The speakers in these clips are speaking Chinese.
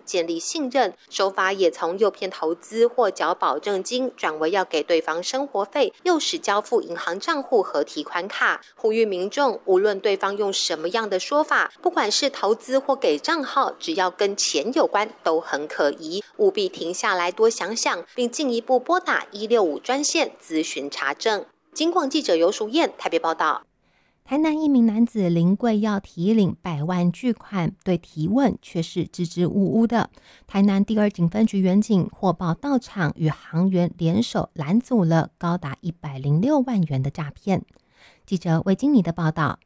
建立信任，手法也从诱骗投资或缴保证金转为要给对方生活费，诱使交付银行账户和提款卡。呼吁民众，无论对方用什么样的说法，不管是投资或给账号，只要跟钱有关都很可疑，务必停下来多想想，并进一步拨打165专线咨询查证。警广记者游淑燕台北报道。 台南一名男子临柜要提领100万巨款，对提问却是支支吾吾的。台南第2警分局员警获报到场，与行员联手拦阻了高达106万元的诈骗。记者魏金妮的报道。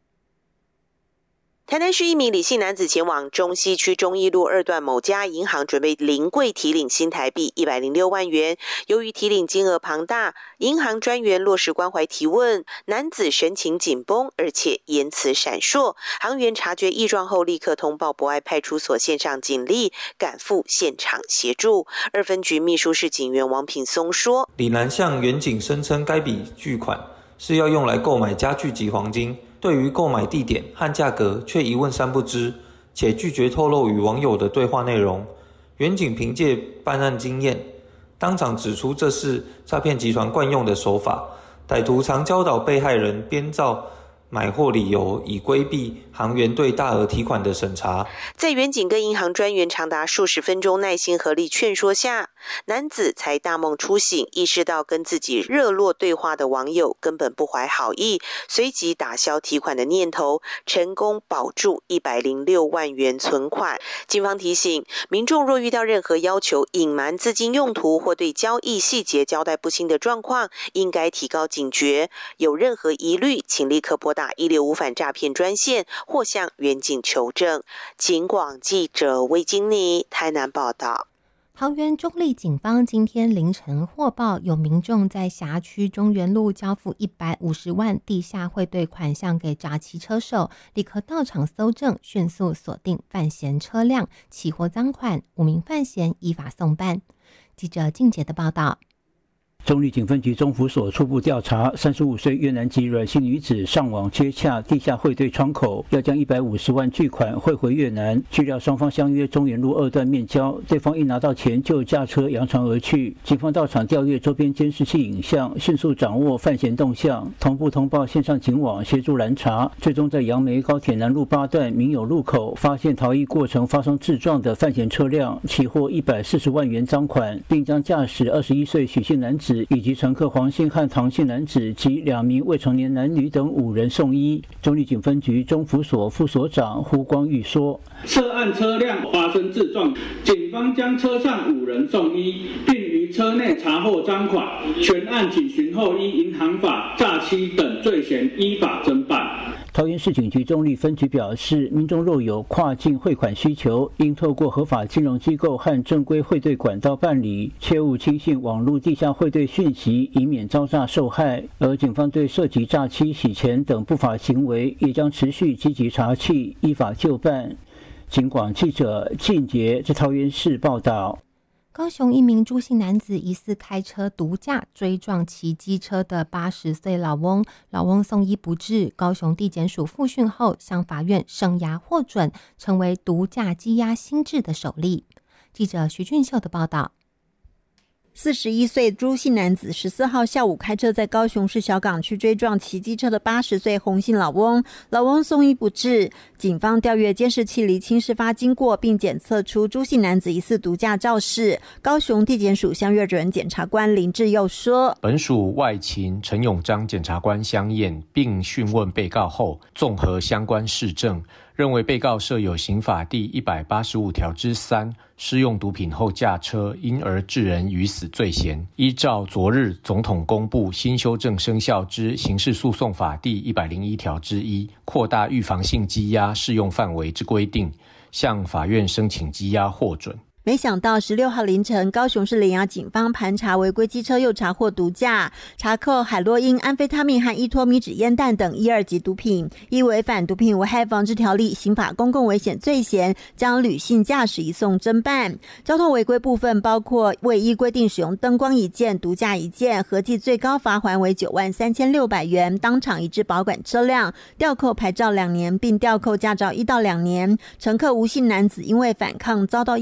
台南市一名李姓男子前往中西区忠义路2段某家银行，准备临柜提领新台币106万元。由于提领金额庞大，银行专员落实关怀提问，男子神情紧绷，而且言辞闪烁。行员察觉异状后，立刻通报博爱派出所线上警力赶赴现场协助。2分局秘书室警员王品松说：“ 李男向员警声称该笔巨款是要用来购买家具及黄金。”对于购买地点和价格却一问三不知，且拒绝透露与网友的对话内容。员警凭借办案经验，当场指出这是诈骗集团惯用的手法。歹徒常教导被害人编造买货理由，以规避行员对大额提款的审查。 在员警跟银行专员长达数十分钟耐心合力劝说下，男子才大梦初醒，意识到跟自己热络对话的网友根本不怀好意，随即打消提款的念头，成功保住106万元存款。警方提醒民众，若遇到任何要求隐瞒资金用途或对交易细节交代不清的状况，应该提高警觉，有任何疑虑请立刻拨打165反诈骗专线或向员警求证。警广记者魏金妮台南报道。 桃园中坜警方今天凌晨获报，有民众在辖区中原路交付150万地下汇兑款项给诈欺车手，立刻到场搜证，迅速锁定犯嫌车辆，起获赃款，5名犯嫌依法送办。记者静杰的报道。 中坜警分局中辅所初步调查，35岁越南籍阮姓女子上网接洽地下汇兑窗口，要将150万巨款汇回越南。据料双方相约中原路2段面交，对方一拿到钱就驾车扬长而去。警方到场调阅周边监视器影像，迅速掌握犯嫌动向，同步通报线上警网协助拦查。最终在杨梅高铁南路8段民友路口发现逃逸过程发生自撞的犯嫌车辆，起获140万元赃款，并将驾驶21岁许姓男子以及乘客黄姓和唐姓男子及2名未成年男女等5人送医。中坜警分局中辅所副所长胡光玉说：“ 涉案车辆发生自撞，警方将车上5人送医，并于车内查获赃款，全案警询后依银行法、诈欺等罪嫌依法侦办。” 桃园市警局中坜分局表示，民众若有跨境汇款需求，应透过合法金融机构和正规汇兑管道办理，切勿轻信网络地下汇兑讯息，以免遭诈受害。而警方对涉及诈欺、洗钱等不法行为，也将持续积极查缉，依法就办。警广记者靳杰在桃园市报道。 高雄一名朱姓男子疑似开车毒驾追撞骑机车的80岁老翁，老翁送医不治。高雄地检署复讯后向法院声押获准，成为毒驾羁押新制的首例。记者徐俊秀的报道。 41岁朱姓男子14号下午开车在高雄市小港区追撞骑机车的80岁洪姓老翁，老翁送医不治。警方调阅监视器厘清事发经过，并检测出朱姓男子疑似毒驾肇事。高雄地检署相阅人检察官林志佑说：“ 本署外勤陈永章检察官相验，并讯问被告后，综合相关事证，认为被告涉有刑法第185条之3施用毒品后驾车，因而致人于死罪嫌，依照昨日总统公布新修正生效之刑事诉讼法第101条之1扩大预防性羁押适用范围之规定，向法院申请羁押获准。” 没想到16号凌晨，高雄市联雅警方盘查违规机车，又查获毒驾，查扣海洛因、安非他命和依托米脂烟弹等1、2级毒品，依违反毒品危害防治条例、刑法公共危险罪嫌，将履行驾驶移送侦办。交通违规部分包括未依规定使用灯光1件、毒驾1件，合计最高罚锾为93600元，当场移至保管车辆，吊扣牌照2年，并吊扣驾照1到2年。乘客吴姓男子因为反抗遭到